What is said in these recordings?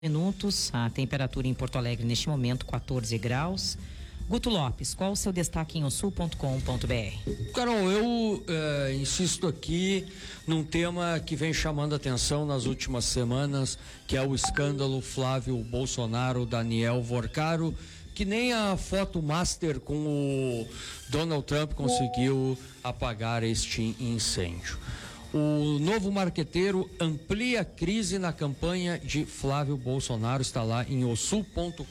Minutos, a temperatura em Porto Alegre neste momento 14 graus. Guto Lopes, qual o seu destaque em osul.com.br? Carol, eu insisto aqui num tema que vem chamando atenção nas últimas semanas, que é o escândalo Flávio Bolsonaro, Daniel Vorcaro, que nem a foto master com o Donald Trump conseguiu apagar este incêndio. O novo marqueteiro amplia a crise na campanha de Flávio Bolsonaro, está lá em osul.com.br.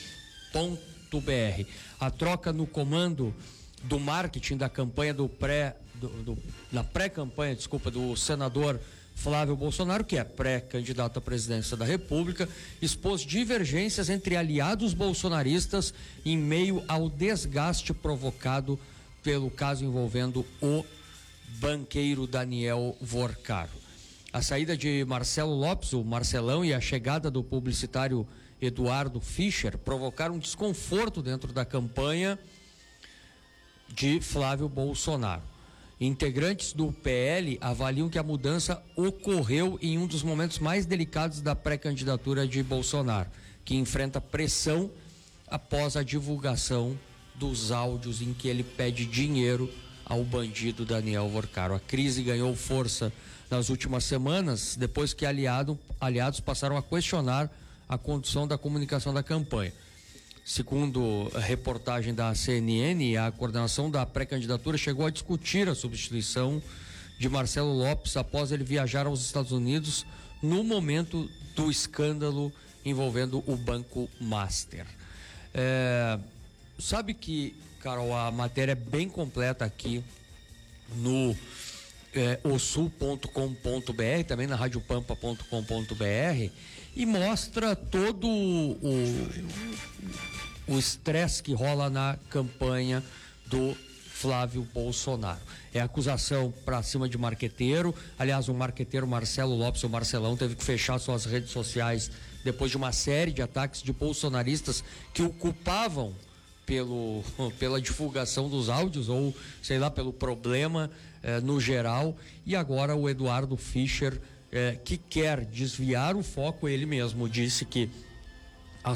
A troca no comando do marketing da campanha na pré-campanha, do senador Flávio Bolsonaro, que é pré-candidato à presidência da República, expôs divergências entre aliados bolsonaristas em meio ao desgaste provocado pelo caso envolvendo o banqueiro Daniel Vorcaro. A saída de Marcelo Lopes, o Marcelão, e a chegada do publicitário Eduardo Fischer provocaram um desconforto dentro da campanha de Flávio Bolsonaro. Integrantes do PL avaliam que a mudança ocorreu em um dos momentos mais delicados da pré-candidatura de Bolsonaro, que enfrenta pressão após a divulgação dos áudios em que ele pede dinheiro ao bandido Daniel Vorcaro. A crise ganhou força nas últimas semanas, depois que aliados passaram a questionar a condução da comunicação da campanha. Segundo a reportagem da CNN, a coordenação da pré-candidatura chegou a discutir a substituição de Marcelo Lopes após ele viajar aos Estados Unidos no momento do escândalo envolvendo o Banco Master. Sabe que, Carol, a matéria é bem completa aqui no osul.com.br, também na radiopampa.com.br, e mostra todo o estresse que rola na campanha do Flávio Bolsonaro. É acusação pra cima de marqueteiro. Aliás, o marqueteiro Marcelo Lopes, o Marcelão, teve que fechar suas redes sociais depois de uma série de ataques de bolsonaristas que o culpavam pela divulgação dos áudios, ou sei lá, pelo problema no geral. E agora o Eduardo Fischer, que quer desviar o foco, ele mesmo disse que o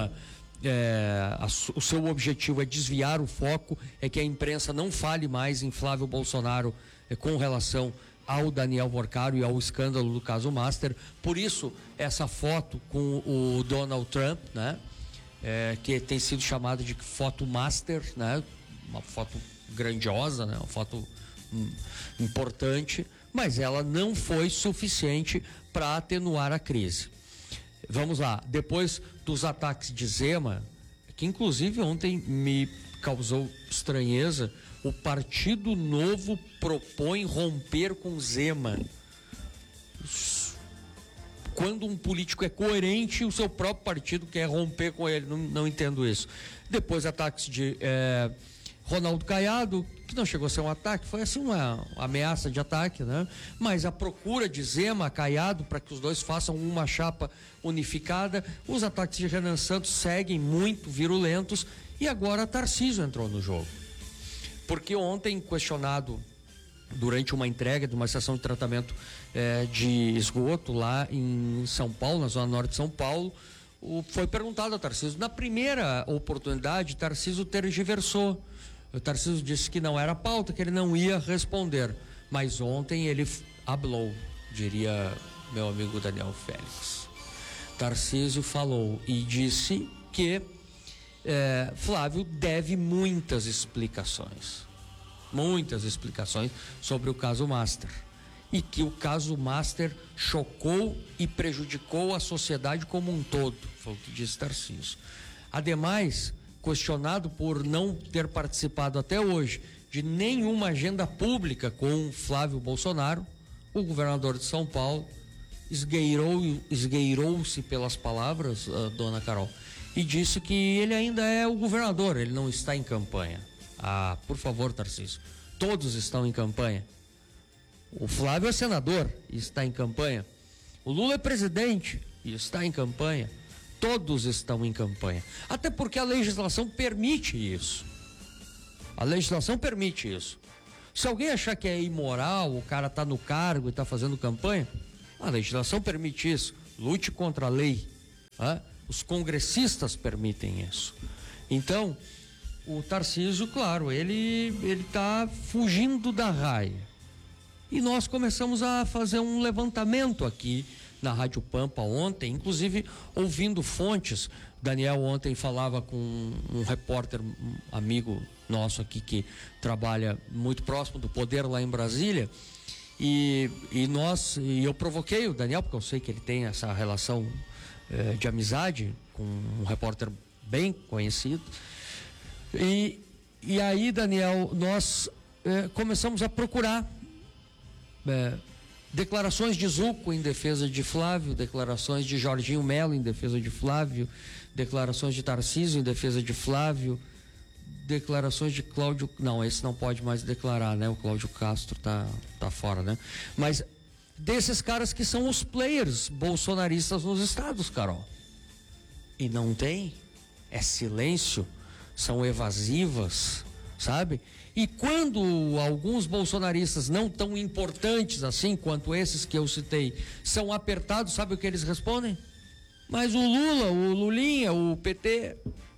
seu objetivo é desviar o foco, é que a imprensa não fale mais em Flávio Bolsonaro com relação ao Daniel Vorcaro e ao escândalo do caso Master. Por isso, essa foto com o Donald Trump, né? Que tem sido chamada de foto master, né? Uma foto grandiosa, né? Uma foto importante, mas ela não foi suficiente para atenuar a crise. Vamos lá, depois dos ataques de Zema, que inclusive ontem me causou estranheza, o Partido Novo propõe romper com Zema. Quando um político é coerente, o seu próprio partido quer romper com ele. Não entendo isso. Depois, ataques de Ronaldo Caiado, que não chegou a ser um ataque, foi assim uma ameaça de ataque, né? Mas a procura de Zema, Caiado, para que os dois façam uma chapa unificada. Os ataques de Renan Santos seguem muito virulentos, e agora Tarcísio entrou no jogo. Porque ontem, questionado durante uma entrega de uma estação de tratamento de esgoto lá em São Paulo, na zona norte de São Paulo, foi perguntado a Tarcísio. Na primeira oportunidade, Tarcísio tergiversou. O Tarcísio disse que não era pauta, que ele não ia responder. Mas ontem ele hablou, diria meu amigo Daniel Félix. Tarcísio falou e disse que Flávio deve muitas explicações sobre o caso Master, e que o caso Master chocou e prejudicou a sociedade como um todo, foi o que disse Tarcísio. Ademais, questionado por não ter participado até hoje de nenhuma agenda pública com Flávio Bolsonaro, o governador de São Paulo esgueirou-se pelas palavras, dona Carol, e disse que ele ainda é o governador, ele não está em campanha. Por favor, Tarcísio, todos estão em campanha. O Flávio é senador e está em campanha. O Lula é presidente e está em campanha. Todos estão em campanha. Até porque a legislação permite isso. Se alguém achar que é imoral, o cara está no cargo e está fazendo campanha, a legislação permite isso. Lute contra a lei. Né? Os congressistas permitem isso. Então, o Tarcísio, claro, ele está fugindo da raia. E nós começamos a fazer um levantamento aqui na Rádio Pampa ontem, inclusive ouvindo fontes. Daniel ontem falava com um repórter, um amigo nosso aqui que trabalha muito próximo do Poder lá em Brasília, e eu provoquei o Daniel, porque eu sei que ele tem essa relação de amizade com um repórter bem conhecido. E aí, Daniel, nós começamos a procurar declarações de Zucco em defesa de Flávio, declarações de Jorginho Melo em defesa de Flávio, declarações de Tarcísio em defesa de Flávio, declarações de Cláudio... Não, esse não pode mais declarar, né? O Cláudio Castro tá fora, né? Mas desses caras que são os players bolsonaristas nos estados, Carol. E não tem, é silêncio, são evasivas, sabe? E quando alguns bolsonaristas não tão importantes assim quanto esses que eu citei são apertados, sabe o que eles respondem? Mas o Lula, o Lulinha, o PT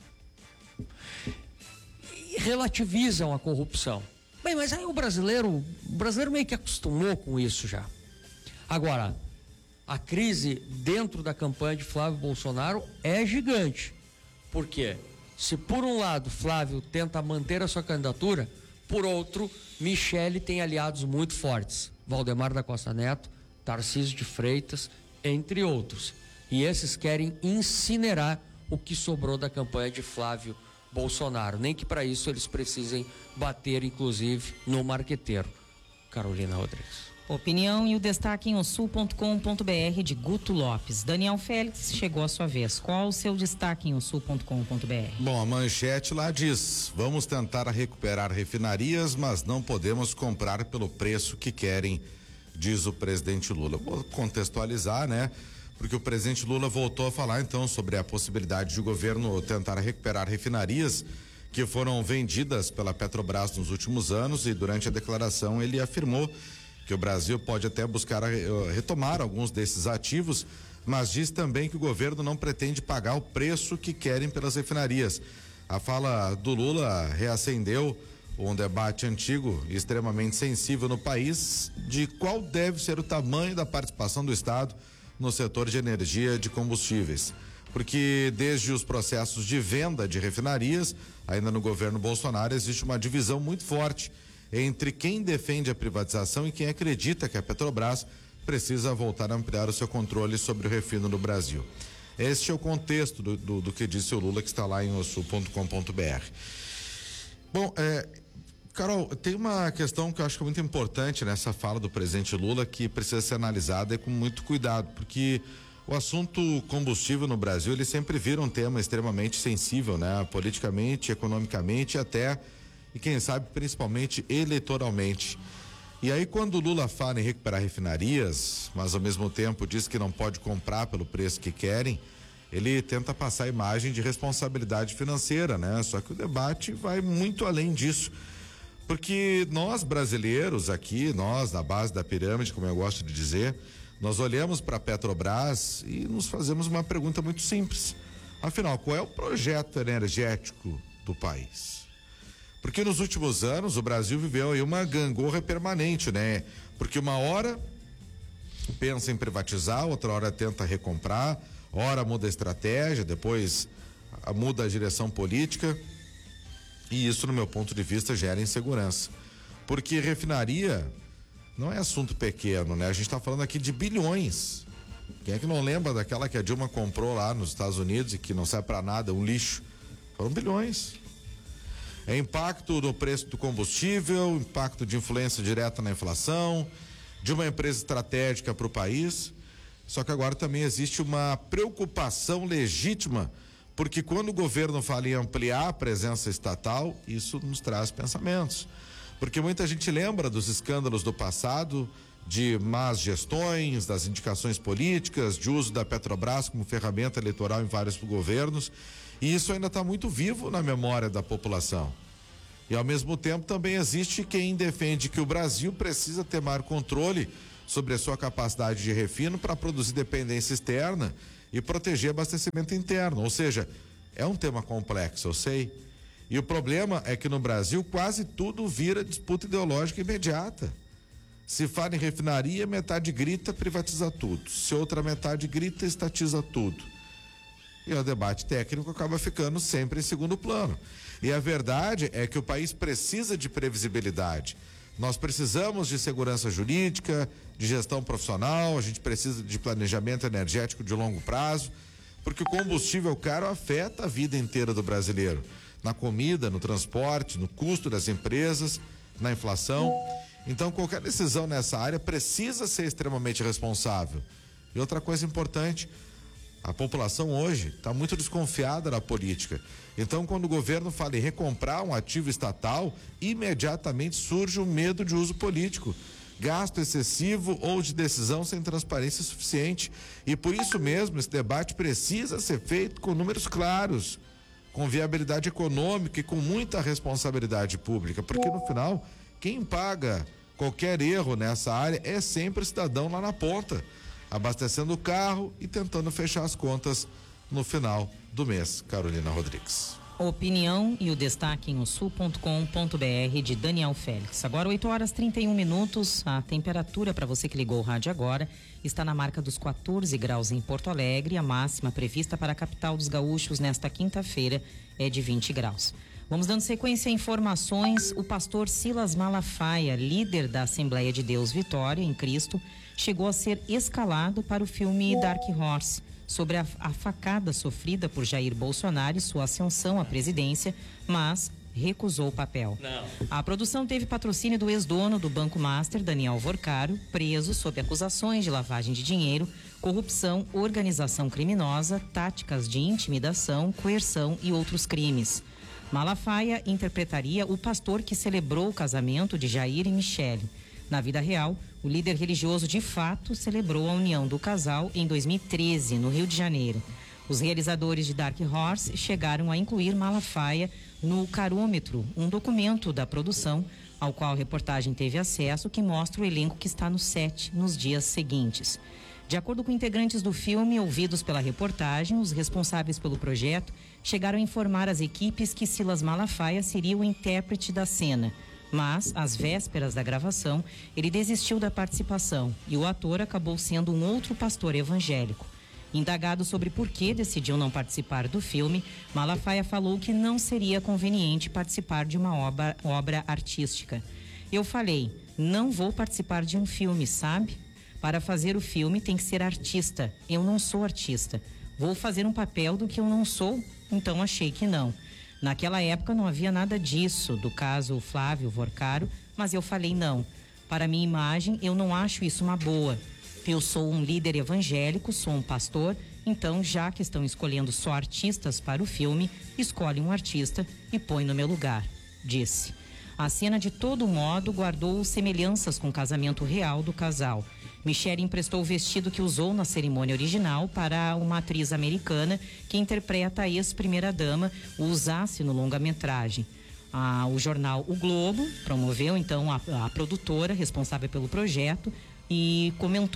relativizam a corrupção. Bem, mas aí o brasileiro meio que acostumou com isso já. Agora, a crise dentro da campanha de Flávio Bolsonaro é gigante. Por quê? Se por um lado Flávio tenta manter a sua candidatura, por outro, Michele tem aliados muito fortes. Valdemar da Costa Neto, Tarcísio de Freitas, entre outros. E esses querem incinerar o que sobrou da campanha de Flávio Bolsonaro. Nem que para isso eles precisem bater, inclusive, no marqueteiro. Carolina Rodrigues. Opinião e o destaque em osul.com.br de Guto Lopes. Daniel Félix, chegou a sua vez. Qual o seu destaque em osul.com.br? Bom, a manchete lá diz: vamos tentar recuperar refinarias, mas não podemos comprar pelo preço que querem, diz o presidente Lula. Vou contextualizar, né? Porque o presidente Lula voltou a falar então sobre a possibilidade de o governo tentar recuperar refinarias que foram vendidas pela Petrobras nos últimos anos, e durante a declaração ele afirmou que o Brasil pode até buscar retomar alguns desses ativos, mas diz também que o governo não pretende pagar o preço que querem pelas refinarias. A fala do Lula reacendeu um debate antigo e extremamente sensível no país de qual deve ser o tamanho da participação do Estado no setor de energia de combustíveis. Porque desde os processos de venda de refinarias, ainda no governo Bolsonaro, existe uma divisão muito forte entre quem defende a privatização e quem acredita que a Petrobras precisa voltar a ampliar o seu controle sobre o refino no Brasil. Este é o contexto do que disse o Lula, que está lá em osul.com.br. Bom, Carol, tem uma questão que eu acho que é muito importante nessa fala do presidente Lula, que precisa ser analisada com muito cuidado, porque o assunto combustível no Brasil, ele sempre vira um tema extremamente sensível, né? Politicamente, economicamente e quem sabe principalmente eleitoralmente. E aí quando o Lula fala em recuperar refinarias, mas ao mesmo tempo diz que não pode comprar pelo preço que querem, ele tenta passar a imagem de responsabilidade financeira, né? Só que o debate vai muito além disso. Porque nós brasileiros aqui, nós da base da pirâmide, como eu gosto de dizer, nós olhamos para a Petrobras e nos fazemos uma pergunta muito simples. Afinal, qual é o projeto energético do país? Porque nos últimos anos o Brasil viveu aí uma gangorra permanente, né? Porque uma hora pensa em privatizar, outra hora tenta recomprar, ora muda a estratégia, depois muda a direção política. E isso, no meu ponto de vista, gera insegurança. Porque refinaria não é assunto pequeno, né? A gente está falando aqui de bilhões. Quem é que não lembra daquela que a Dilma comprou lá nos Estados Unidos e que não serve para nada, um lixo? Foram bilhões. É impacto no preço do combustível, impacto de influência direta na inflação, de uma empresa estratégica para o país. Só que agora também existe uma preocupação legítima, porque quando o governo fala em ampliar a presença estatal, isso nos traz pensamentos. Porque muita gente lembra dos escândalos do passado, de más gestões, das indicações políticas, de uso da Petrobras como ferramenta eleitoral em vários governos, e isso ainda está muito vivo na memória da população. E ao mesmo tempo também existe quem defende que o Brasil precisa ter maior controle sobre a sua capacidade de refino para produzir dependência externa e proteger abastecimento interno. Ou seja, é um tema complexo, eu sei. E o problema é que no Brasil quase tudo vira disputa ideológica imediata. Se fala em refinaria, metade grita, privatiza tudo. Se outra metade grita, estatiza tudo. E o debate técnico acaba ficando sempre em segundo plano. E a verdade é que o país precisa de previsibilidade. Nós precisamos de segurança jurídica, de gestão profissional, a gente precisa de planejamento energético de longo prazo, porque o combustível caro afeta a vida inteira do brasileiro. Na comida, no transporte, no custo das empresas, na inflação. Então, qualquer decisão nessa área precisa ser extremamente responsável. E outra coisa importante, a população hoje está muito desconfiada da política. Então, quando o governo fala em recomprar um ativo estatal, imediatamente surge o medo de uso político, gasto excessivo ou de decisão sem transparência suficiente. E por isso mesmo, esse debate precisa ser feito com números claros, com viabilidade econômica e com muita responsabilidade pública, porque no final, quem paga qualquer erro nessa área é sempre o cidadão lá na ponta, abastecendo o carro e tentando fechar as contas no final do mês. Carolina Rodrigues. Opinião e o destaque em osul.com.br de Daniel Félix. Agora 8h31. A temperatura para você que ligou o rádio agora está na marca dos 14 graus em Porto Alegre. A máxima prevista para a capital dos gaúchos nesta quinta-feira é de 20 graus. Vamos dando sequência a informações. O pastor Silas Malafaia, líder da Assembleia de Deus Vitória em Cristo, chegou a ser escalado para o filme Dark Horse, sobre a facada sofrida por Jair Bolsonaro e sua ascensão à presidência, mas recusou o papel. Não. A produção teve patrocínio do ex-dono do Banco Master, Daniel Vorcaro, preso sob acusações de lavagem de dinheiro, corrupção, organização criminosa, táticas de intimidação, coerção e outros crimes. Malafaia interpretaria o pastor que celebrou o casamento de Jair e Michele. Na vida real, o líder religioso de fato celebrou a união do casal em 2013, no Rio de Janeiro. Os realizadores de Dark Horse chegaram a incluir Malafaia no Carômetro, um documento da produção, ao qual a reportagem teve acesso, que mostra o elenco que está no set nos dias seguintes. De acordo com integrantes do filme, ouvidos pela reportagem, os responsáveis pelo projeto chegaram a informar as equipes que Silas Malafaia seria o intérprete da cena. Mas, às vésperas da gravação, ele desistiu da participação e o ator acabou sendo um outro pastor evangélico. Indagado sobre por que decidiu não participar do filme, Malafaia falou que não seria conveniente participar de uma obra artística. Eu falei, não vou participar de um filme, sabe? Para fazer o filme tem que ser artista. Eu não sou artista. Vou fazer um papel do que eu não sou, então achei que não. Naquela época não havia nada disso, do caso Flávio Vorcaro, mas eu falei não. Para minha imagem, eu não acho isso uma boa. Eu sou um líder evangélico, sou um pastor, então já que estão escolhendo só artistas para o filme, escolhe um artista e põe no meu lugar, disse. A cena, de todo modo, guardou semelhanças com o casamento real do casal. Michele emprestou o vestido que usou na cerimônia original para uma atriz americana que interpreta a ex-primeira-dama, o usasse no longa-metragem. O jornal O Globo promoveu, então, a produtora responsável pelo projeto e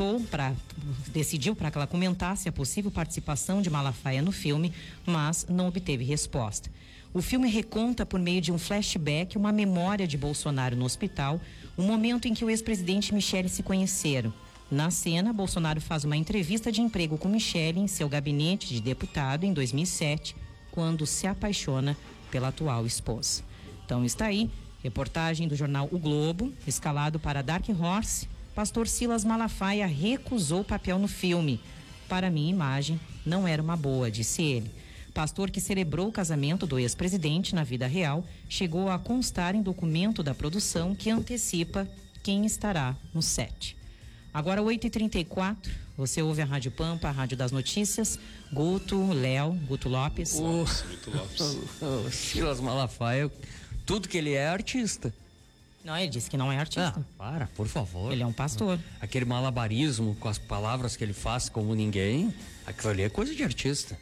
decidiu para que ela comentasse a possível participação de Malafaia no filme, mas não obteve resposta. O filme reconta, por meio de um flashback, uma memória de Bolsonaro no hospital, o momento em que o ex-presidente e Michele se conheceram. Na cena, Bolsonaro faz uma entrevista de emprego com Michele em seu gabinete de deputado em 2007, quando se apaixona pela atual esposa. Então está aí, reportagem do jornal O Globo, escalado para Dark Horse. Pastor Silas Malafaia recusou o papel no filme. Para minha imagem, não era uma boa, disse ele. Pastor que celebrou o casamento do ex-presidente na vida real chegou a constar em documento da produção que antecipa quem estará no set. Agora 8h34, você ouve a Rádio Pampa, a Rádio das Notícias. Guto Lopes. Guto Lopes. O Silas Malafaia, tudo que ele é artista. Não, ele disse que não é artista. Por favor. Ele é um pastor. Aquele malabarismo com as palavras que ele faz como ninguém, aquilo ali é coisa de artista.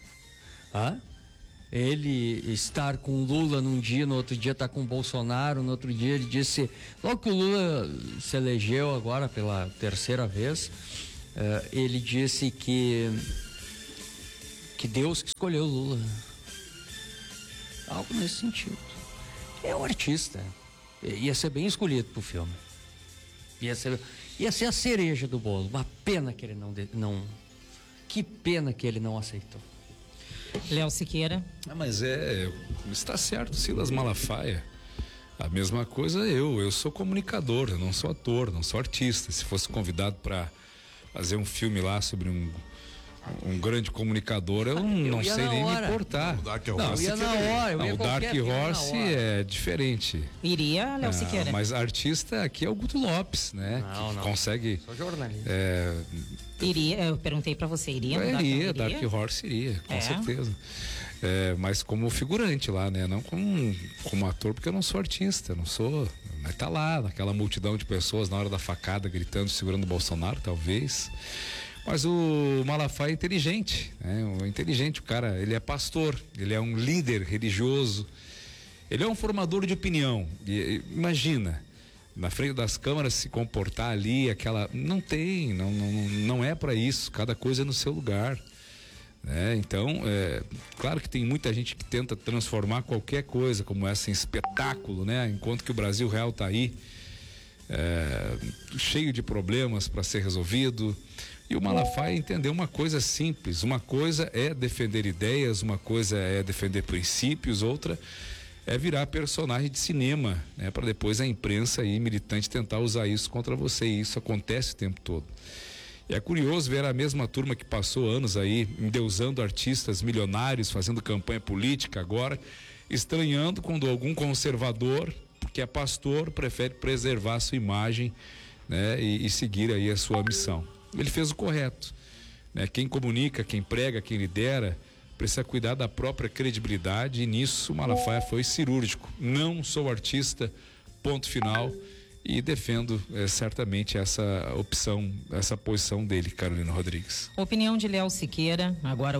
Ele estar com Lula num dia, no outro dia estar com Bolsonaro, no outro dia ele disse, logo que o Lula se elegeu agora pela terceira vez, ele disse que que Deus que escolheu o Lula. Algo nesse sentido. É um artista. Ia ser bem escolhido pro filme. Ia ser a cereja do bolo. Uma pena que ele não... Que pena que ele não aceitou. Léo Siqueira. Mas está certo, Silas Malafaia. A mesma coisa eu sou comunicador, eu não sou ator, não sou artista. Se fosse convidado para fazer um filme lá sobre um grande comunicador, eu não sei nem me portar. O Dark Não, Horse. Eu ia na hora, o Dark Horse é diferente. Iria, Léo Siqueira? Mas artista aqui é o Guto Lopes, né? Não. Consegue. Sou jornalista. Iria, eu perguntei pra você, iria? Dark Horse iria, com certeza. Mas como figurante lá, né? Não como ator, porque eu não sou artista, não sou. Mas tá lá, naquela multidão de pessoas na hora da facada, gritando, segurando o Bolsonaro, talvez. Mas o Malafaia é inteligente, né? Inteligente, o cara, ele é pastor, ele é um líder religioso, ele é um formador de opinião. Imagina, na frente das câmaras se comportar ali, não é para isso, cada coisa é no seu lugar, né? Então, claro que tem muita gente que tenta transformar qualquer coisa como essa em espetáculo, né? Enquanto que o Brasil real tá aí, cheio de problemas para ser resolvido. E o Malafaia entendeu uma coisa simples, uma coisa é defender ideias, uma coisa é defender princípios, outra é virar personagem de cinema, né? Para depois a imprensa e militante tentar usar isso contra você, e isso acontece o tempo todo. E é curioso ver a mesma turma que passou anos aí endeusando artistas milionários, fazendo campanha política agora, estranhando quando algum conservador, porque é pastor, prefere preservar a sua imagem, né? E seguir aí a sua missão. Ele fez o correto, né? Quem comunica, quem prega, quem lidera, precisa cuidar da própria credibilidade, e nisso o Malafaia foi cirúrgico. Não sou artista, ponto final, e defendo certamente essa opção, essa posição dele, Carolina Rodrigues. Opinião de Léo Siqueira, agora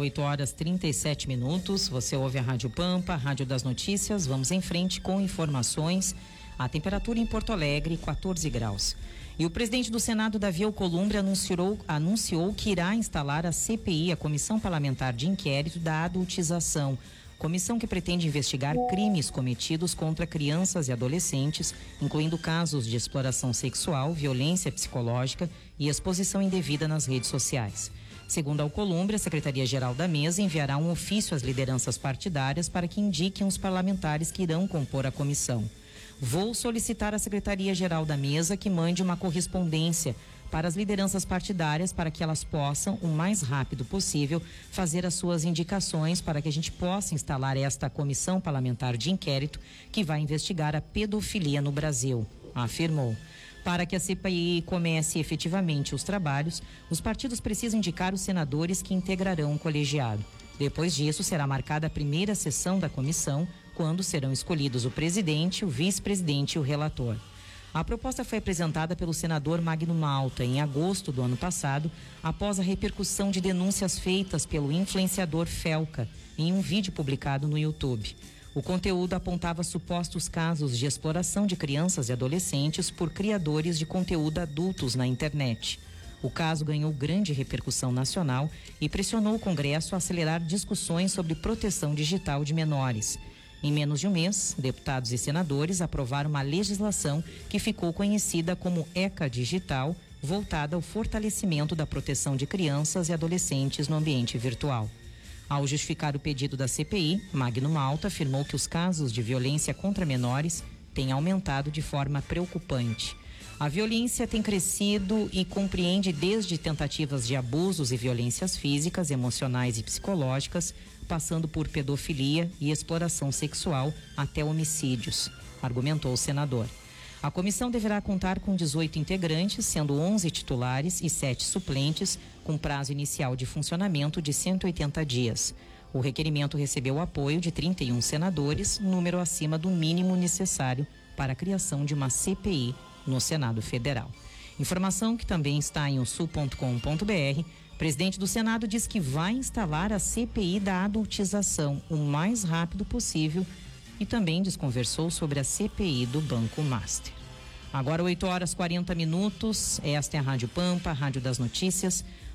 8h37. Você ouve a Rádio Pampa, Rádio das Notícias. Vamos em frente com informações. A temperatura em Porto Alegre, 14 graus. E o presidente do Senado, Davi Alcolumbre, anunciou que irá instalar a CPI, a Comissão Parlamentar de Inquérito da Adultização. Comissão que pretende investigar crimes cometidos contra crianças e adolescentes, incluindo casos de exploração sexual, violência psicológica e exposição indevida nas redes sociais. Segundo Alcolumbre, a Secretaria-Geral da Mesa enviará um ofício às lideranças partidárias para que indiquem os parlamentares que irão compor a comissão. Vou solicitar à Secretaria-Geral da Mesa que mande uma correspondência para as lideranças partidárias para que elas possam, o mais rápido possível, fazer as suas indicações para que a gente possa instalar esta comissão parlamentar de inquérito que vai investigar a pedofilia no Brasil, afirmou. Para que a CPI comece efetivamente os trabalhos, os partidos precisam indicar os senadores que integrarão o colegiado. Depois disso, será marcada a primeira sessão da comissão, quando serão escolhidos o presidente, o vice-presidente e o relator. A proposta foi apresentada pelo senador Magno Malta em agosto do ano passado, após a repercussão de denúncias feitas pelo influenciador Felca em um vídeo publicado no YouTube. O conteúdo apontava supostos casos de exploração de crianças e adolescentes por criadores de conteúdo adultos na internet. O caso ganhou grande repercussão nacional e pressionou o Congresso a acelerar discussões sobre proteção digital de menores. Em menos de um mês, deputados e senadores aprovaram uma legislação que ficou conhecida como ECA Digital, voltada ao fortalecimento da proteção de crianças e adolescentes no ambiente virtual. Ao justificar o pedido da CPI, Magno Malta afirmou que os casos de violência contra menores têm aumentado de forma preocupante. A violência tem crescido e compreende desde tentativas de abusos e violências físicas, emocionais e psicológicas, passando por pedofilia e exploração sexual até homicídios, argumentou o senador. A comissão deverá contar com 18 integrantes, sendo 11 titulares e 7 suplentes, com prazo inicial de funcionamento de 180 dias. O requerimento recebeu o apoio de 31 senadores, número acima do mínimo necessário para a criação de uma CPI no Senado Federal. Informação que também está em sul.com.br. O presidente do Senado diz que vai instalar a CPI da adultização o mais rápido possível e também desconversou sobre a CPI do Banco Master. Agora 8h40. Esta é a Rádio Pampa, Rádio das Notícias.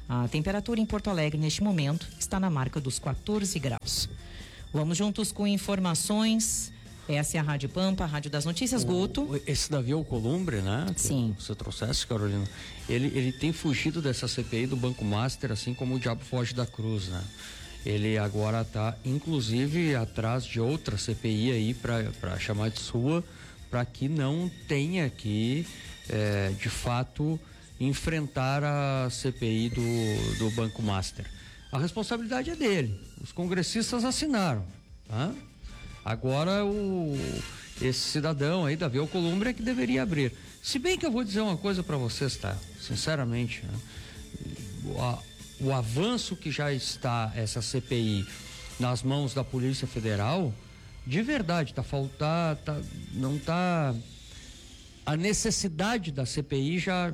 A temperatura em Porto Alegre neste momento está na marca dos 14 graus. Vamos juntos com informações. Essa é a Rádio Pampa, a Rádio das Notícias. Guto. Esse Davi Alcolumbre, né? Sim. Você trouxesse, Carolina. Ele tem fugido dessa CPI do Banco Master, assim como o diabo foge da cruz, né? Ele agora está, inclusive, atrás de outra CPI aí para chamar de sua, para que não tenha que, de fato, enfrentar a CPI do Banco Master. A responsabilidade é dele. Os congressistas assinaram, tá? Agora esse cidadão aí, Davi Alcolumbre, é que deveria abrir. Se bem que eu vou dizer uma coisa para vocês, tá? Sinceramente, né? O avanço que já está essa CPI nas mãos da Polícia Federal, de verdade, a necessidade da CPI já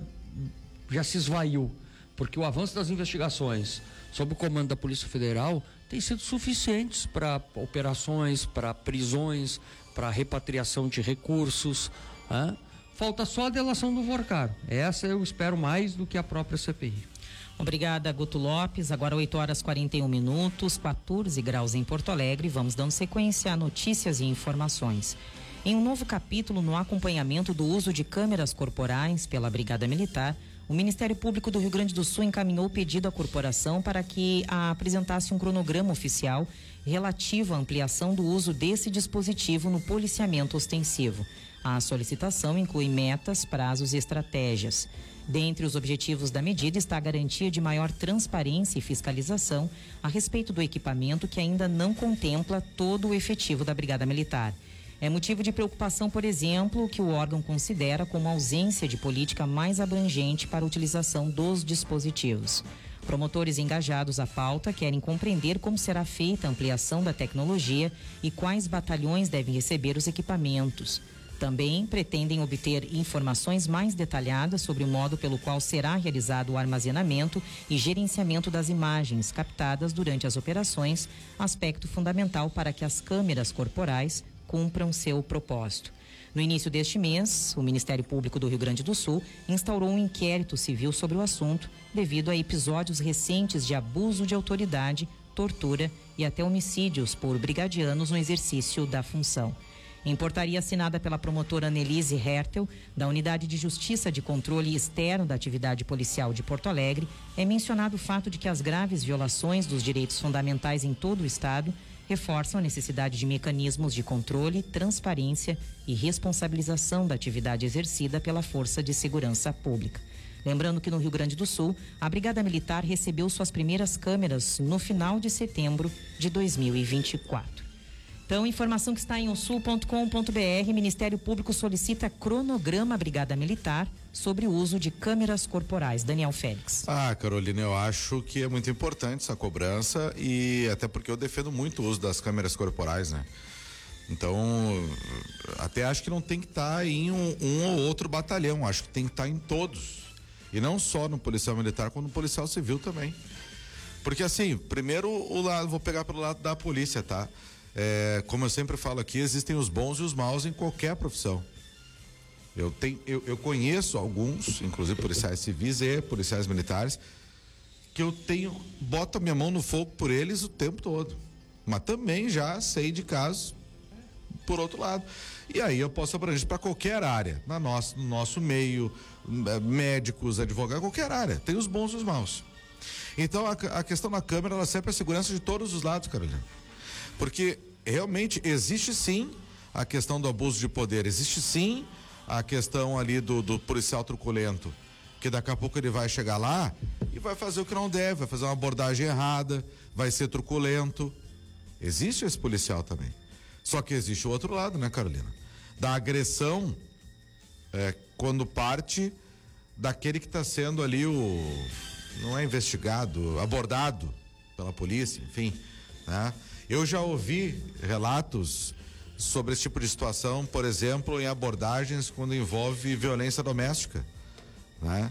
se esvaiu, porque o avanço das investigações sob o comando da Polícia Federal tem sido suficientes para operações, para prisões, para repatriação de recursos, né? Falta só a delação do Vorcaro. Essa eu espero mais do que a própria CPI. Obrigada, Guto Lopes. Agora 8h41, 14 graus em Porto Alegre. Vamos dando sequência a notícias e informações. Em um novo capítulo no acompanhamento do uso de câmeras corporais pela Brigada Militar, o Ministério Público do Rio Grande do Sul encaminhou pedido à corporação para que apresentasse um cronograma oficial relativo à ampliação do uso desse dispositivo no policiamento ostensivo. A solicitação inclui metas, prazos e estratégias. Dentre os objetivos da medida está a garantia de maior transparência e fiscalização a respeito do equipamento que ainda não contempla todo o efetivo da Brigada Militar. É motivo de preocupação, por exemplo, o que o órgão considera como ausência de política mais abrangente para a utilização dos dispositivos. Promotores engajados à pauta querem compreender como será feita a ampliação da tecnologia e quais batalhões devem receber os equipamentos. Também pretendem obter informações mais detalhadas sobre o modo pelo qual será realizado o armazenamento e gerenciamento das imagens captadas durante as operações, aspecto fundamental para que as câmeras corporais cumpram seu propósito. No início deste mês, o Ministério Público do Rio Grande do Sul instaurou um inquérito civil sobre o assunto, devido a episódios recentes de abuso de autoridade, tortura e até homicídios por brigadianos no exercício da função. Em portaria assinada pela promotora Annelise Hertel, da Unidade de Justiça de Controle Externo da Atividade Policial de Porto Alegre, é mencionado o fato de que as graves violações dos direitos fundamentais em todo o Estado reforçam a necessidade de mecanismos de controle, transparência e responsabilização da atividade exercida pela Força de Segurança Pública. Lembrando que no Rio Grande do Sul, a Brigada Militar recebeu suas primeiras câmeras no final de setembro de 2024. Então, informação que está em osul.com.br, Ministério Público solicita cronograma Brigada Militar sobre o uso de câmeras corporais. Daniel Félix. Carolina, eu acho que é muito importante essa cobrança e até porque eu defendo muito o uso das câmeras corporais, né? Então, até acho que não tem que estar em um ou outro batalhão, acho que tem que estar em todos. E não só no policial militar, como no policial civil também. Porque assim, primeiro vou pegar pelo lado da polícia, tá? Como eu sempre falo aqui, existem os bons e os maus em qualquer profissão. Eu conheço alguns, inclusive policiais civis e policiais militares, que boto a minha mão no fogo por eles o tempo todo. Mas também já sei de casos por outro lado. E aí eu posso abranger para qualquer área, no nosso meio, médicos, advogados, qualquer área. Tem os bons e os maus. Então a questão da câmera, ela serve para a segurança de todos os lados, Carolina. Porque realmente existe sim a questão do abuso de poder, existe sim a questão ali do policial truculento, que daqui a pouco ele vai chegar lá e vai fazer o que não deve, vai fazer uma abordagem errada, vai ser truculento. Existe esse policial também. Só que existe o outro lado, né, Carolina? Da agressão, quando parte daquele que está sendo ali não é investigado, abordado pela polícia, enfim, né? Eu já ouvi relatos sobre esse tipo de situação, por exemplo, em abordagens quando envolve violência doméstica, né?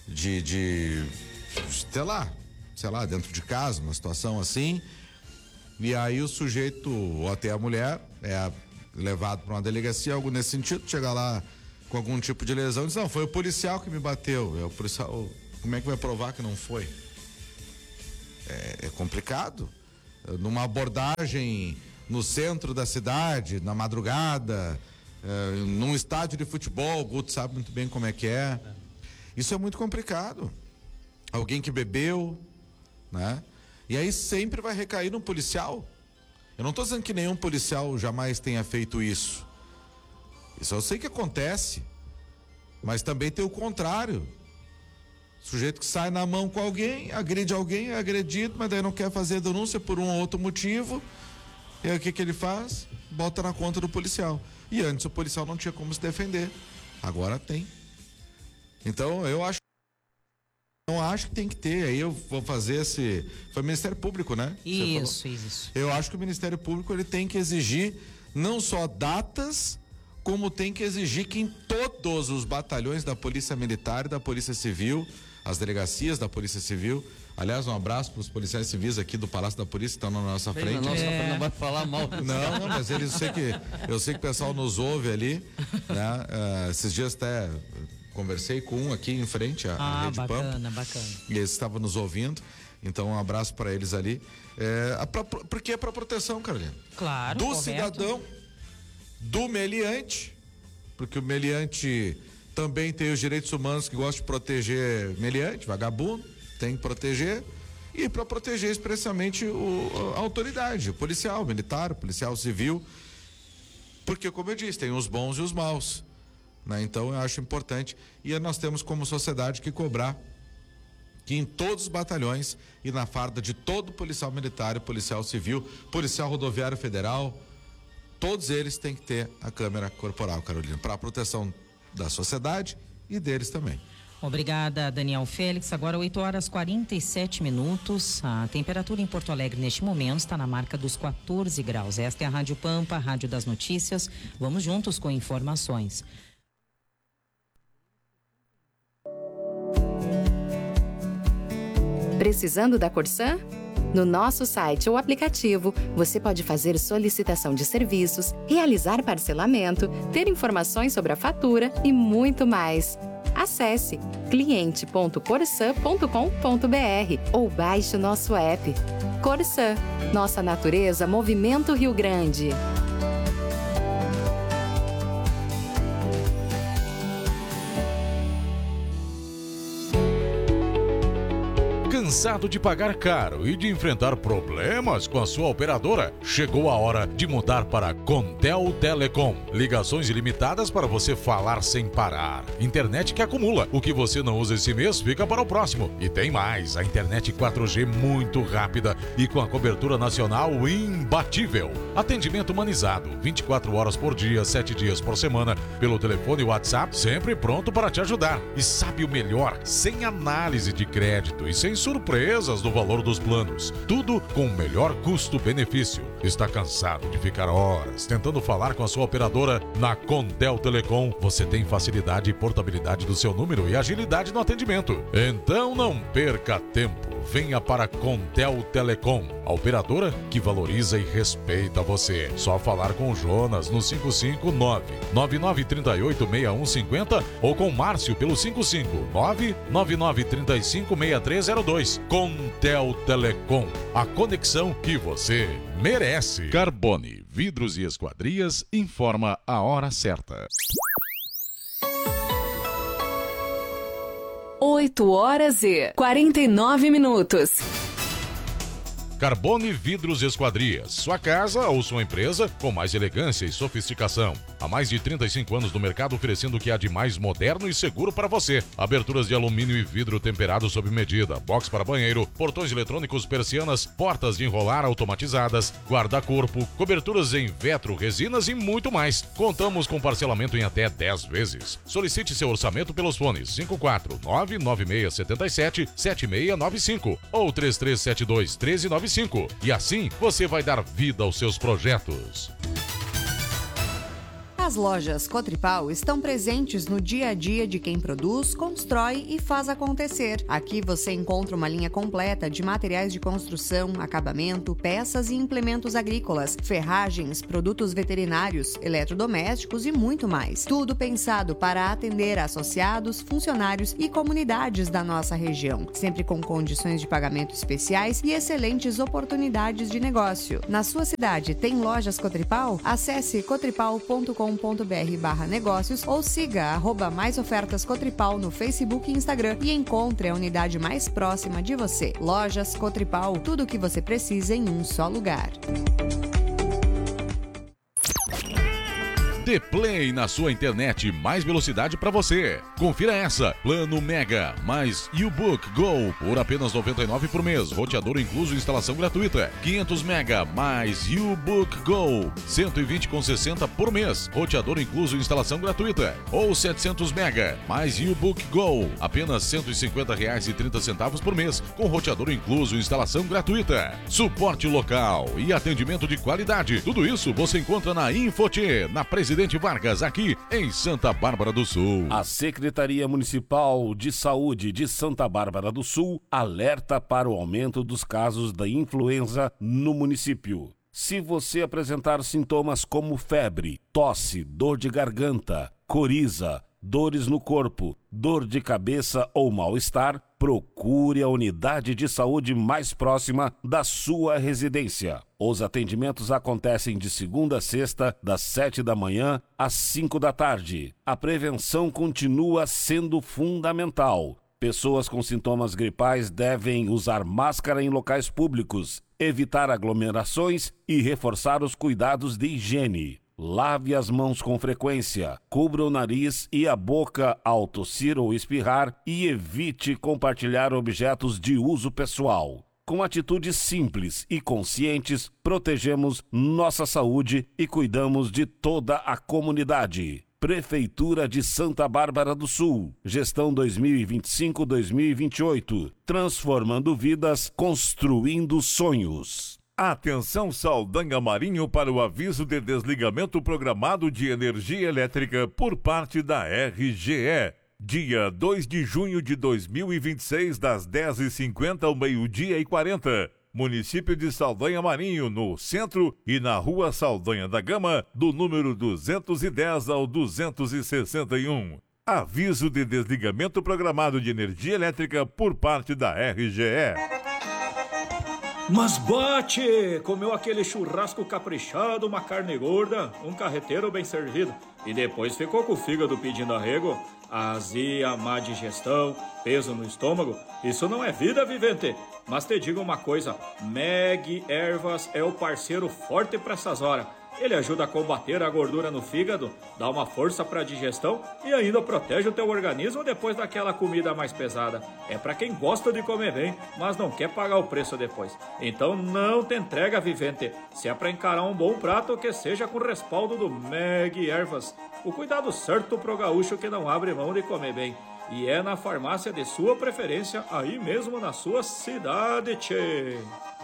Sei lá, dentro de casa, uma situação assim, e aí o sujeito, ou até a mulher, é levado para uma delegacia, algo nesse sentido, chega lá com algum tipo de lesão e diz, não, foi o policial que me bateu. O policial, como é que vai provar que não foi? é complicado. Numa abordagem no centro da cidade, na madrugada, num estádio de futebol, o Guto sabe muito bem como é que é. Isso é muito complicado. Alguém que bebeu, né? E aí sempre vai recair no policial. Eu não estou dizendo que nenhum policial jamais tenha feito isso. Isso eu sei que acontece. Mas também tem o contrário. Sujeito que sai na mão com alguém, agride alguém, é agredido, mas daí não quer fazer denúncia por um ou outro motivo. E aí o que ele faz? Bota na conta do policial. E antes o policial não tinha como se defender. Agora tem. Então eu acho que tem que ter. Aí eu vou fazer esse... Foi o Ministério Público, né? Isso. Eu acho que o Ministério Público ele tem que exigir não só datas, como tem que exigir que em todos os batalhões da Polícia Militar e da Polícia Civil, as delegacias da Polícia Civil. Aliás, um abraço para os policiais civis aqui do Palácio da Polícia que estão na nossa frente. Não vai falar mal. Não, mas eu sei que o pessoal nos ouve ali, né? Esses dias até conversei com um aqui em frente à Rede Pampa. Bacana. E eles estavam nos ouvindo. Então, um abraço para eles ali. Porque é para proteção, Carolina. Claro, do correto. Cidadão, do meliante, porque o meliante também tem os direitos humanos que gosta de proteger meliante, vagabundo, tem que proteger. E para proteger especialmente a autoridade, o policial militar, o policial civil. Porque, como eu disse, tem os bons e os maus. Né? Então eu acho importante, e nós temos como sociedade que cobrar que em todos os batalhões e na farda de todo policial militar e policial civil, policial rodoviário federal, todos eles têm que ter a câmera corporal, Carolina, para a proteção da sociedade e deles também. Obrigada, Daniel Félix. Agora 8h47. A temperatura em Porto Alegre neste momento está na marca dos 14 graus. Esta é a Rádio Pampa, a Rádio das Notícias. Vamos juntos com informações. Precisando da Corsã? No nosso site ou aplicativo, você pode fazer solicitação de serviços, realizar parcelamento, ter informações sobre a fatura e muito mais. Acesse cliente.corsan.com.br ou baixe o nosso app. Corsã, nossa natureza, Movimento Rio Grande. Cansado de pagar caro e de enfrentar problemas com a sua operadora? Chegou a hora de mudar para Contel Telecom. Ligações ilimitadas para você falar sem parar. Internet que acumula. O que você não usa esse mês fica para o próximo. E tem mais, a internet 4G muito rápida e com a cobertura nacional imbatível. Atendimento humanizado, 24 horas por dia, 7 dias por semana, pelo telefone e WhatsApp, sempre pronto para te ajudar. E sabe o melhor? Sem análise de crédito e sem surpresas no valor dos planos. Tudo com o melhor custo-benefício. Está cansado de ficar horas tentando falar com a sua operadora? Na Contel Telecom, você tem facilidade e portabilidade do seu número e agilidade no atendimento. Então não perca tempo. Venha para Contel Telecom, a operadora que valoriza e respeita você. Só falar com o Jonas no 559-9938-6150 ou com o Márcio pelo 559-9935-6302. Contel Telecom, a conexão que você merece. Carbone, Vidros e Esquadrias informa a hora certa. 8h49. Carbone Vidros e Esquadrias. Sua casa ou sua empresa com mais elegância e sofisticação. Há mais de 35 anos no mercado oferecendo o que há de mais moderno e seguro para você. Aberturas de alumínio e vidro temperado sob medida, box para banheiro, portões eletrônicos, persianas, portas de enrolar automatizadas, guarda-corpo, coberturas em vetro, resinas e muito mais. Contamos com parcelamento em até 10 vezes. Solicite seu orçamento pelos fones 549-9677-7695 ou 3372-1395. E assim você vai dar vida aos seus projetos. As lojas Cotripal estão presentes no dia a dia de quem produz, constrói e faz acontecer. Aqui você encontra uma linha completa de materiais de construção, acabamento, peças e implementos agrícolas, ferragens, produtos veterinários, eletrodomésticos e muito mais. Tudo pensado para atender associados, funcionários e comunidades da nossa região, sempre com condições de pagamento especiais e excelentes oportunidades de negócio. Na sua cidade tem lojas Cotripal? Acesse cotripal.com.br/negócios ou siga @mais ofertas Cotripal no Facebook e Instagram e encontre a unidade mais próxima de você. Lojas Cotripal, tudo o que você precisa em um só lugar. Dê Play na sua internet, mais velocidade para você. Confira essa: Plano Mega mais U-Book Go por apenas R$ 99 por mês. Roteador incluso, instalação gratuita. 500 Mega mais U-Book Go, 120,60 por mês. Roteador incluso, instalação gratuita. Ou 700 Mega mais U-Book Go, apenas R$ 150,30 por mês, com roteador incluso, instalação gratuita. Suporte local e atendimento de qualidade. Tudo isso você encontra na Infoti, na Presidente Vargas, aqui em Santa Bárbara do Sul. A Secretaria Municipal de Saúde de Santa Bárbara do Sul alerta para o aumento dos casos da influenza no município. Se você apresentar sintomas como febre, tosse, dor de garganta, coriza, dores no corpo, dor de cabeça ou mal-estar, procure a unidade de saúde mais próxima da sua residência. Os atendimentos acontecem de segunda a sexta, das 7 da manhã às 5 da tarde. A prevenção continua sendo fundamental. Pessoas com sintomas gripais devem usar máscara em locais públicos, evitar aglomerações e reforçar os cuidados de higiene. Lave as mãos com frequência, cubra o nariz e a boca ao tossir ou espirrar e evite compartilhar objetos de uso pessoal. Com atitudes simples e conscientes, protegemos nossa saúde e cuidamos de toda a comunidade. Prefeitura de Santa Bárbara do Sul, gestão 2025-2028, transformando vidas, construindo sonhos. Atenção Saldanha Marinho para o aviso de desligamento programado de energia elétrica por parte da RGE. Dia 2 de junho de 2026, das 10h50 ao 12h40. Município de Saldanha Marinho, no centro e na Rua Saldanha da Gama, do número 210 ao 261. Aviso de desligamento programado de energia elétrica por parte da RGE. Mas bate! Comeu aquele churrasco caprichado, uma carne gorda, um carreteiro bem servido. E depois ficou com o fígado pedindo arrego. Azia, má digestão, peso no estômago. Isso não é vida, vivente. Mas te digo uma coisa, Meg Ervas é o parceiro forte para essas horas. Ele ajuda a combater a gordura no fígado, dá uma força para a digestão e ainda protege o teu organismo depois daquela comida mais pesada. É para quem gosta de comer bem, mas não quer pagar o preço depois. Então não te entrega, vivente. Se é para encarar um bom prato, que seja com respaldo do Meg Ervas. O cuidado certo pro gaúcho que não abre mão de comer bem. E é na farmácia de sua preferência, aí mesmo na sua cidade, tchê.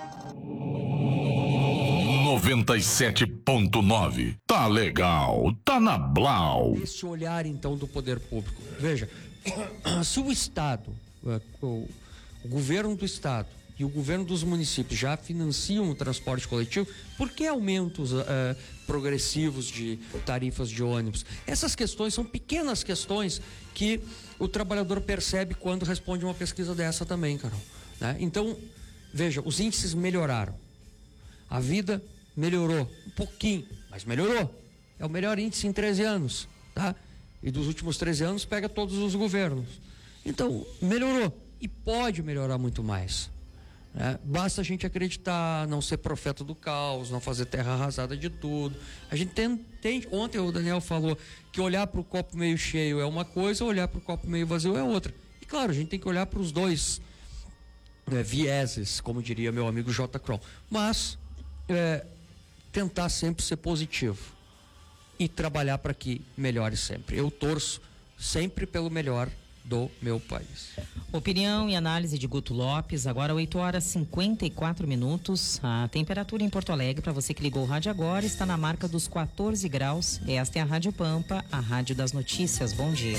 97.9. Tá legal, tá na Blau. Esse olhar, então, do poder público. Veja, se o Estado, o governo do Estado e o governo dos municípios já financiam o transporte coletivo, por que aumentos progressivos de tarifas de ônibus? Essas questões são pequenas questões que o trabalhador percebe quando responde uma pesquisa dessa também, Carol, né? Então, veja, os índices melhoraram. A vida melhorou um pouquinho, mas melhorou. É o melhor índice em 13 anos, tá? E dos últimos 13 anos pega todos os governos. Então, melhorou e pode melhorar muito mais, né? Basta a gente acreditar, não ser profeta do caos, não fazer terra arrasada de tudo. A gente tem ontem o Daniel falou que olhar para o copo meio cheio é uma coisa, olhar para o copo meio vazio é outra. E claro, a gente tem que olhar para os dois vieses, como diria meu amigo J. Kroll. Mas tentar sempre ser positivo e trabalhar para que melhore sempre. Eu torço sempre pelo melhor do meu país. Opinião e análise de Guto Lopes, agora 8h54. A temperatura em Porto Alegre, para você que ligou o rádio agora, está na marca dos 14 graus. Esta é a Rádio Pampa, a rádio das notícias. Bom dia.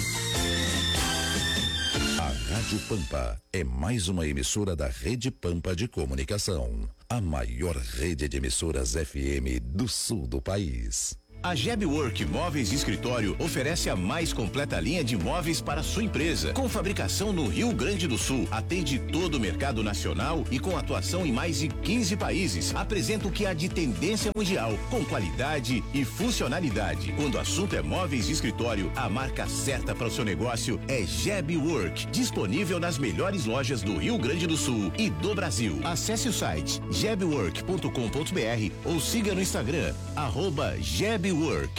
A Rádio Pampa é mais uma emissora da Rede Pampa de Comunicação, a maior rede de emissoras FM do sul do país. A Gebwork Móveis de Escritório oferece a mais completa linha de móveis para sua empresa. Com fabricação no Rio Grande do Sul, atende todo o mercado nacional e com atuação em mais de 15 países. Apresenta o que há de tendência mundial, com qualidade e funcionalidade. Quando o assunto é móveis de escritório, a marca certa para o seu negócio é Gebwork. Disponível nas melhores lojas do Rio Grande do Sul e do Brasil. Acesse o site gebwork.com.br ou siga no Instagram, @Gebwork.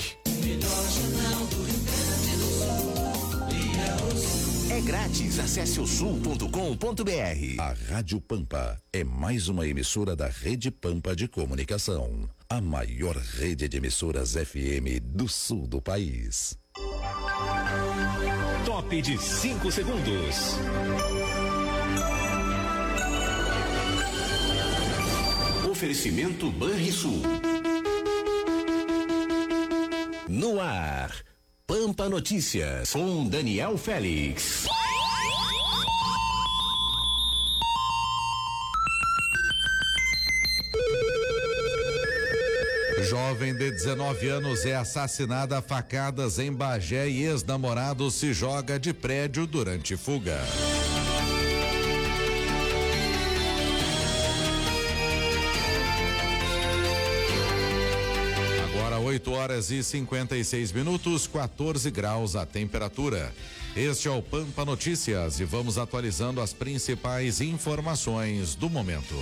É grátis, acesse o sul.com.br. A Rádio Pampa é mais uma emissora da Rede Pampa de Comunicação, a maior rede de emissoras FM do sul do país. Top de 5 segundos. Oferecimento Banrisul. No ar, Pampa Notícias, com Daniel Félix. Jovem de 19 anos é assassinada a facadas em Bagé e ex-namorado se joga de prédio durante fuga. Agora 8h56, 14 graus a temperatura. Este é o Pampa Notícias e vamos atualizando as principais informações do momento.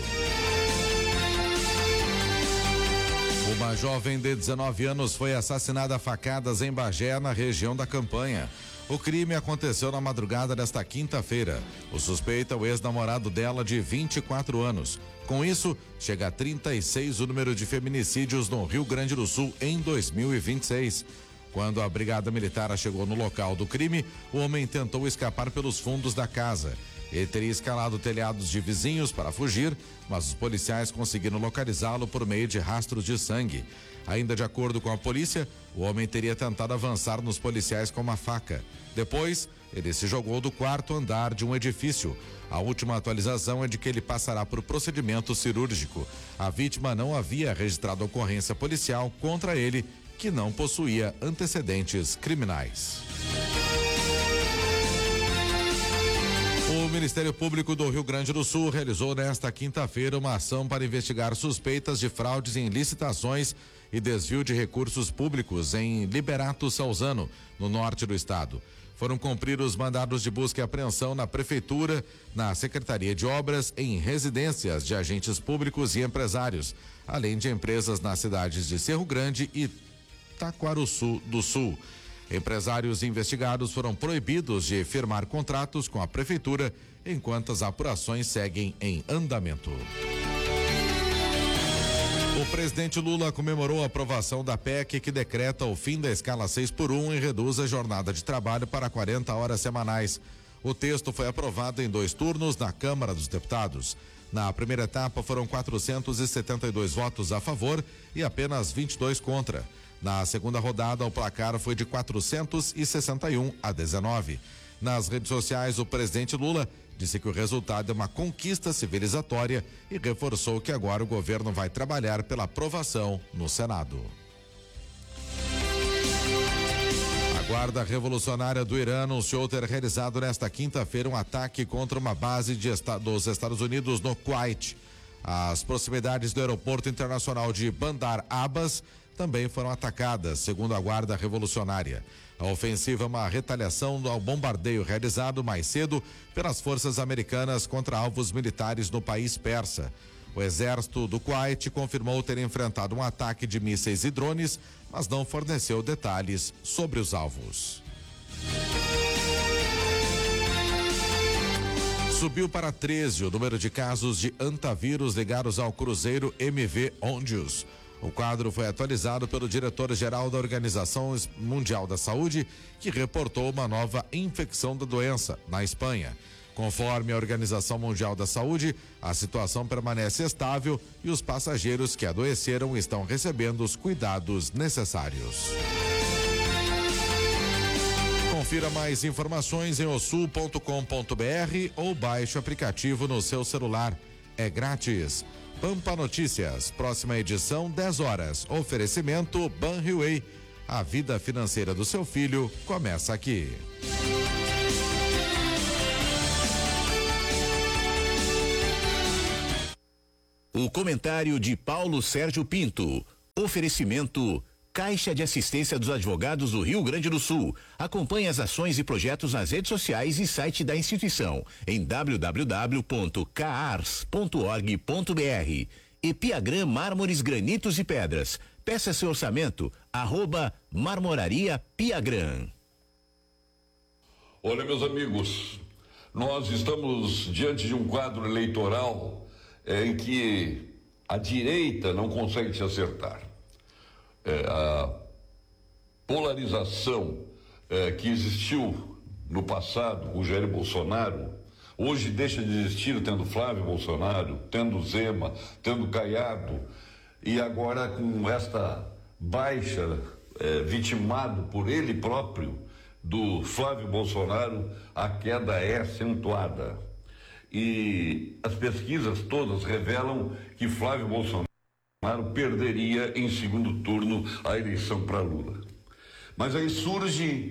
Uma jovem de 19 anos foi assassinada a facadas em Bagé, na região da Campanha. O crime aconteceu na madrugada desta quinta-feira. O suspeito é o ex-namorado dela, de 24 anos. Com isso, chega a 36 o número de feminicídios no Rio Grande do Sul em 2026. Quando a Brigada Militar chegou no local do crime, o homem tentou escapar pelos fundos da casa. Ele teria escalado telhados de vizinhos para fugir, mas os policiais conseguiram localizá-lo por meio de rastros de sangue. Ainda de acordo com a polícia, o homem teria tentado avançar nos policiais com uma faca. Depois, ele se jogou do quarto andar de um edifício. A última atualização é de que ele passará por procedimento cirúrgico. A vítima não havia registrado ocorrência policial contra ele, que não possuía antecedentes criminais. O Ministério Público do Rio Grande do Sul realizou nesta quinta-feira uma ação para investigar suspeitas de fraudes em licitações e desvio de recursos públicos em Liberato Salzano, no norte do estado. Foram cumpridos mandados de busca e apreensão na Prefeitura, na Secretaria de Obras, em residências de agentes públicos e empresários, além de empresas nas cidades de Cerro Grande e Taquaruçu do Sul. Empresários investigados foram proibidos de firmar contratos com a Prefeitura, enquanto as apurações seguem em andamento. O presidente Lula comemorou a aprovação da PEC que decreta o fim da escala 6x1 e reduz a jornada de trabalho para 40 horas semanais. O texto foi aprovado em 2 turnos na Câmara dos Deputados. Na primeira etapa foram 472 votos a favor e apenas 22 contra. Na segunda rodada, o placar foi de 461 a 19. Nas redes sociais, o presidente Lula disse que o resultado é uma conquista civilizatória e reforçou que agora o governo vai trabalhar pela aprovação no Senado. A Guarda Revolucionária do Irã anunciou ter realizado nesta quinta-feira um ataque contra uma base dos Estados Unidos no Kuwait. As proximidades do aeroporto internacional de Bandar Abbas também foram atacadas, segundo a Guarda Revolucionária. A ofensiva é uma retaliação ao bombardeio realizado mais cedo pelas forças americanas contra alvos militares no país persa. O exército do Kuwait confirmou ter enfrentado um ataque de mísseis e drones, mas não forneceu detalhes sobre os alvos. Subiu para 13 o número de casos de antavírus ligados ao cruzeiro MV Ondius. O quadro foi atualizado pelo diretor-geral da Organização Mundial da Saúde, que reportou uma nova infecção da doença na Espanha. Conforme a Organização Mundial da Saúde, a situação permanece estável e os passageiros que adoeceram estão recebendo os cuidados necessários. Confira mais informações em osul.com.br ou baixe o aplicativo no seu celular. É grátis. Pampa Notícias, próxima edição, 10 horas. Oferecimento Banriway. A vida financeira do seu filho começa aqui. O comentário de Paulo Sérgio Pinto. Oferecimento Caixa de Assistência dos Advogados do Rio Grande do Sul. Acompanhe as ações e projetos nas redes sociais e site da instituição em www.caars.org.br. E Piagran Mármores, Granitos e Pedras. Peça seu orçamento, @Marmoraria Piagran. Olha, meus amigos, nós estamos diante de um quadro eleitoral em que a direita não consegue se acertar. A polarização que existiu no passado com Jair Bolsonaro, hoje deixa de existir tendo Flávio Bolsonaro, tendo Zema, tendo Caiado, e agora com esta baixa vitimado por ele próprio do Flávio Bolsonaro, a queda é acentuada. E as pesquisas todas revelam que Flávio Bolsonaro perderia em segundo turno a eleição para Lula. Mas aí surge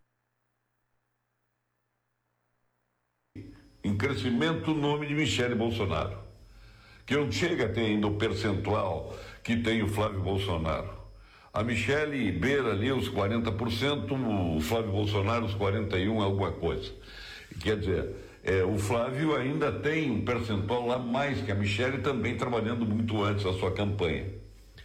em crescimento o nome de Michele Bolsonaro, que não chega a ter ainda o percentual que tem o Flávio Bolsonaro. A Michele beira ali os 40%, o Flávio Bolsonaro os 41%, alguma coisa. Quer dizer, o Flávio ainda tem um percentual lá mais que a Michele, também trabalhando muito antes da sua campanha.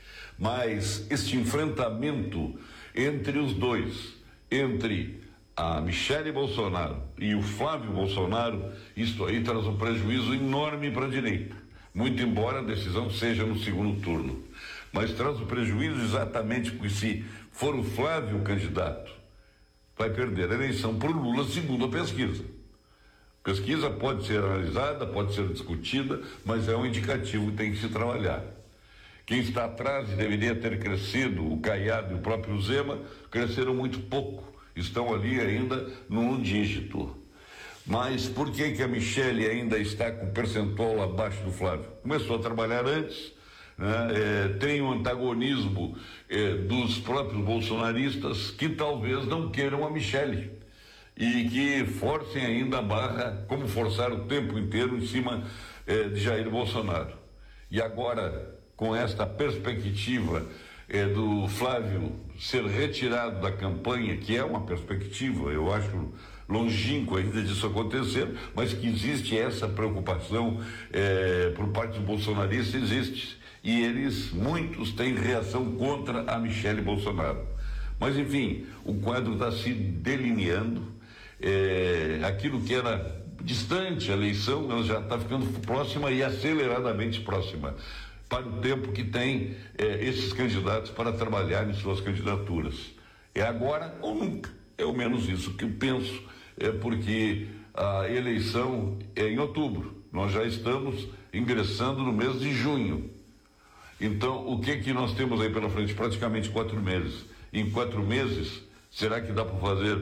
Mas este enfrentamento entre os dois, entre a Michele Bolsonaro e o Flávio Bolsonaro, isso aí traz um prejuízo enorme para a direita, muito embora a decisão seja no segundo turno. Mas traz um prejuízo exatamente porque se for o Flávio o candidato, vai perder a eleição por Lula, segundo a pesquisa. Pesquisa pode ser analisada, pode ser discutida, mas é um indicativo que tem que se trabalhar. Quem está atrás e deveria ter crescido, o Caiado e o próprio Zema, cresceram muito pouco. Estão ali ainda num dígito. Mas por que a Michele ainda está com percentual abaixo do Flávio? Começou a trabalhar antes, né? Tem um antagonismo dos próprios bolsonaristas que talvez não queiram a Michele e que forcem ainda a barra, como forçaram o tempo inteiro em cima de Jair Bolsonaro. E agora, com esta perspectiva do Flávio ser retirado da campanha, que é uma perspectiva, eu acho longínquo ainda disso acontecer, mas que existe essa preocupação por parte dos bolsonaristas, existe. E eles, muitos, têm reação contra a Michele Bolsonaro. Mas, enfim, o quadro está se delineando. Aquilo que era distante, a eleição, ela já está ficando próxima e aceleradamente próxima para o tempo que tem esses candidatos para trabalhar em suas candidaturas. É agora ou nunca, é ao menos isso que eu penso, porque a eleição é em outubro, nós já estamos ingressando no mês de junho. Então, o que nós temos aí pela frente? Praticamente 4 meses. Em 4 meses, será que dá para fazer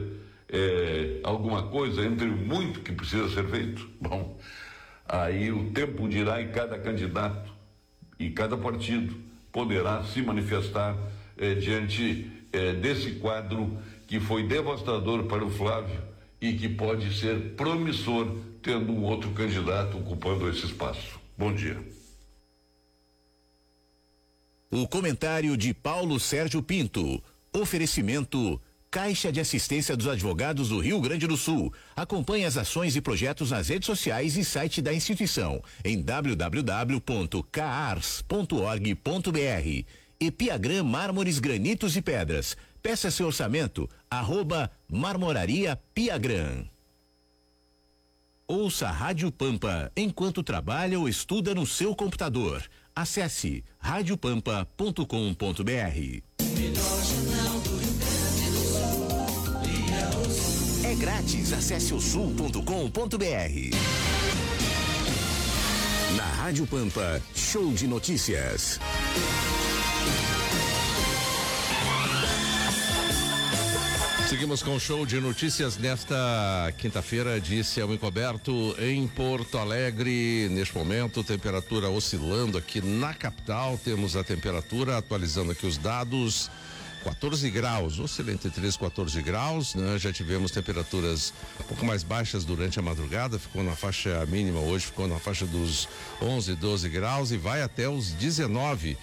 alguma coisa entre o muito que precisa ser feito? Bom, aí o tempo dirá, e cada candidato e cada partido poderá se manifestar diante desse quadro que foi devastador para o Flávio e que pode ser promissor tendo um outro candidato ocupando esse espaço. Bom dia. O comentário de Paulo Sérgio Pinto. Oferecimento Caixa de Assistência dos Advogados do Rio Grande do Sul. Acompanhe as ações e projetos nas redes sociais e site da instituição em www.caars.org.br. E Piagran Mármores, Granitos e Pedras. Peça seu orçamento, @Marmoraria Piagran. Ouça a Rádio Pampa enquanto trabalha ou estuda no seu computador. Acesse radiopampa.com.br. É grátis, acesse o sul.com.br. Na Rádio Pampa, show de notícias. Seguimos com o show de notícias nesta quinta-feira de céu encoberto em Porto Alegre. Neste momento, temperatura oscilando aqui na capital. Temos a temperatura, atualizando aqui os dados, 14 graus, oscila entre 13 e 14 graus, né? Já tivemos temperaturas um pouco mais baixas durante a madrugada, ficou na faixa mínima, hoje ficou na faixa dos 11, 12 graus e vai até os 19.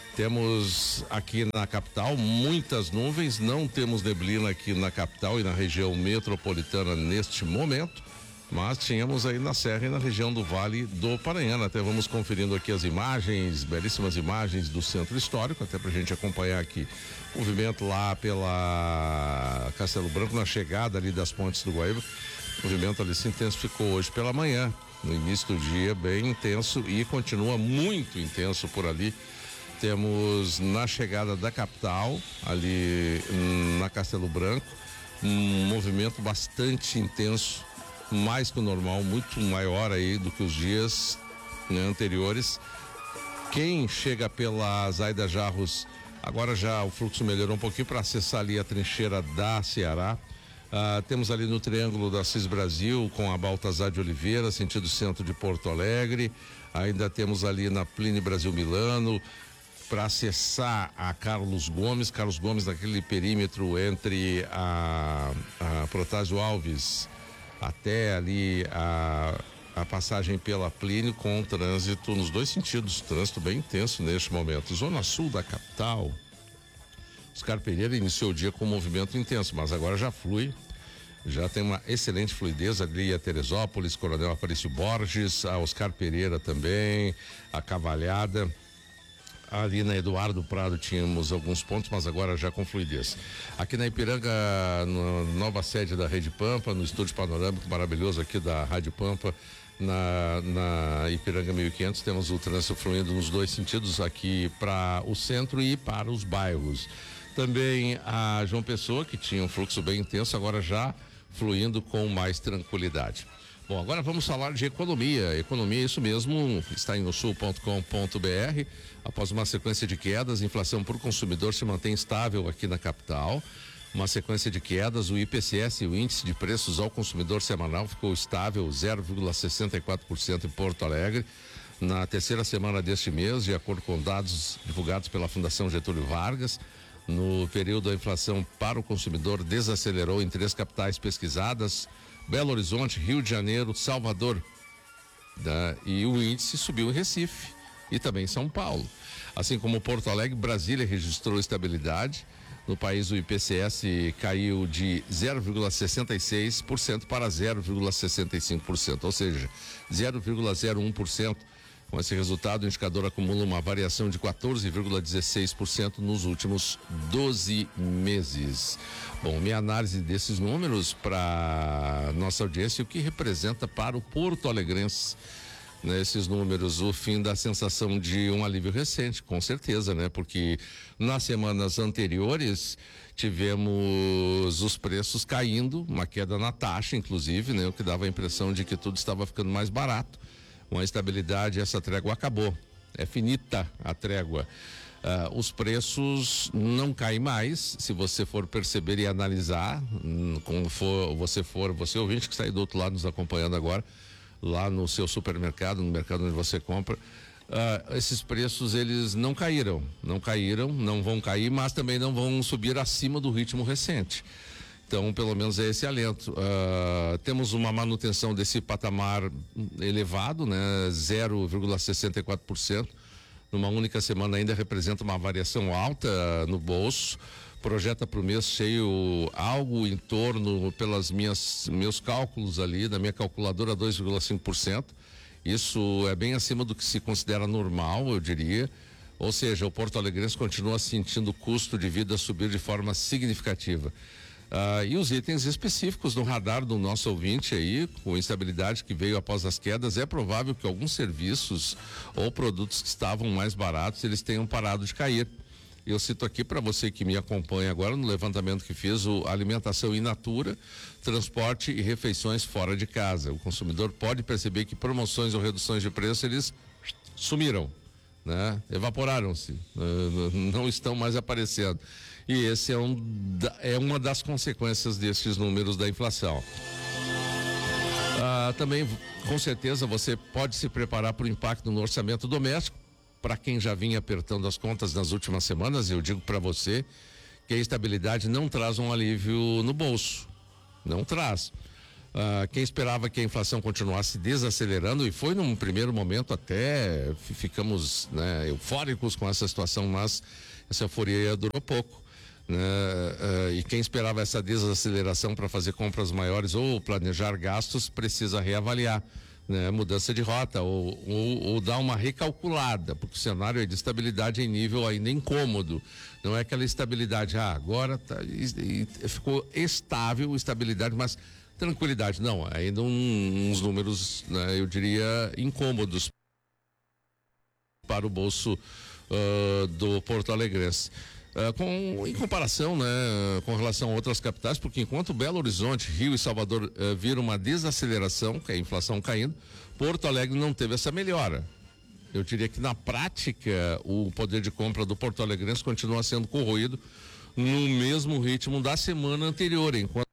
Temos aqui na capital muitas nuvens, não temos neblina aqui na capital e na região metropolitana neste momento, mas tínhamos aí na Serra e na região do Vale do Paranhana. Até vamos conferindo aqui as imagens, belíssimas imagens do centro histórico, até pra gente acompanhar aqui o movimento lá pela Castelo Branco, na chegada ali das Pontes do Guaíba. O movimento ali se intensificou hoje pela manhã, no início do dia, bem intenso e continua muito intenso por ali. Temos na chegada da capital, ali na Castelo Branco, um movimento bastante intenso, mais que o normal, muito maior aí do que os dias, né, anteriores. Quem chega pela Zaida Jarros, agora já o fluxo melhorou um pouquinho para acessar ali a trincheira da Ceará. Temos ali no Triângulo da Cis Brasil com a Baltazar de Oliveira, sentido centro de Porto Alegre. Ainda temos ali na Plínio Brasil Milano, para acessar a Carlos Gomes naquele perímetro entre a Protásio Alves até ali a passagem pela Plínio, com trânsito nos dois sentidos, trânsito bem intenso neste momento. Zona Sul da capital, Oscar Pereira iniciou o dia com um movimento intenso, mas agora já flui, já tem uma excelente fluidez ali a Teresópolis, Coronel Aparício Borges, a Oscar Pereira também, a Cavalhada. Ali na Eduardo Prado tínhamos alguns pontos, mas agora já com fluidez. Aqui na Ipiranga, na nova sede da Rede Pampa, no estúdio panorâmico maravilhoso aqui da Rádio Pampa, na Ipiranga 1500, temos o trânsito fluindo nos dois sentidos, aqui para o centro e para os bairros. Também a João Pessoa, que tinha um fluxo bem intenso, agora já fluindo com mais tranquilidade. Bom, agora vamos falar de economia. Economia, isso mesmo, está em nosul.com.br. Após uma sequência de quedas, a inflação por consumidor se mantém estável aqui na capital. Uma sequência de quedas, o IPCS, o índice de preços ao consumidor semanal, ficou estável, 0,64% em Porto Alegre. Na terceira semana deste mês, de acordo com dados divulgados pela Fundação Getúlio Vargas, no período a inflação para o consumidor desacelerou em 3 capitais pesquisadas: Belo Horizonte, Rio de Janeiro, Salvador, e o índice subiu em Recife e também em São Paulo. Assim como Porto Alegre, Brasília registrou estabilidade. No país, o IPCS caiu de 0,66% para 0,65%, ou seja, 0,01%. Com esse resultado, o indicador acumula uma variação de 14,16% nos últimos 12 meses. Bom, minha análise desses números para nossa audiência, o que representa para o porto-alegrense, né, esses números, o fim da sensação de um alívio recente, com certeza, né? Porque nas semanas anteriores tivemos os preços caindo, uma queda na taxa, inclusive, né? O que dava a impressão de que tudo estava ficando mais barato. Com a estabilidade, essa trégua acabou. É finita a trégua. Os preços não caem mais, se você for perceber e analisar, você ouvinte que está aí do outro lado nos acompanhando agora, lá no seu supermercado, no mercado onde você compra, esses preços eles não caíram, não vão cair, mas também não vão subir acima do ritmo recente. Então, pelo menos é esse alento. Temos uma manutenção desse patamar elevado, né? 0,64%. Numa única semana ainda representa uma variação alta no bolso. Projeta para o mês cheio algo em torno, pelas meus cálculos ali, da minha calculadora, 2,5%. Isso é bem acima do que se considera normal, eu diria. Ou seja, o porto-alegrense continua sentindo o custo de vida subir de forma significativa. E os itens específicos no radar do nosso ouvinte aí, com instabilidade que veio após as quedas, é provável que alguns serviços ou produtos que estavam mais baratos, eles tenham parado de cair. Eu cito aqui para você que me acompanha agora no levantamento que fiz, alimentação in natura, transporte e refeições fora de casa. O consumidor pode perceber que promoções ou reduções de preço, eles sumiram, né? Evaporaram-se, não estão mais aparecendo. E esse é uma das consequências destes números da inflação. Também, com certeza, você pode se preparar para o impacto no orçamento doméstico. Para quem já vinha apertando as contas nas últimas semanas, eu digo para você que a estabilidade não traz um alívio no bolso. Não traz. Quem esperava que a inflação continuasse desacelerando, e foi num primeiro momento até ficamos, né, eufóricos com essa situação, mas essa euforia durou pouco. E quem esperava essa desaceleração para fazer compras maiores ou planejar gastos precisa reavaliar, né? Mudança de rota ou dar uma recalculada, porque o cenário é de estabilidade em nível ainda incômodo. Não é aquela estabilidade, agora ficou estável, estabilidade, mas tranquilidade. Não, ainda uns números, né, eu diria, incômodos para o bolso do Porto Alegrense. Em comparação, né, com relação a outras capitais, porque enquanto Belo Horizonte, Rio e Salvador viram uma desaceleração, que é a inflação caindo, Porto Alegre não teve essa melhora. Eu diria que na prática o poder de compra do Porto Alegrense continua sendo corroído no mesmo ritmo da semana anterior, enquanto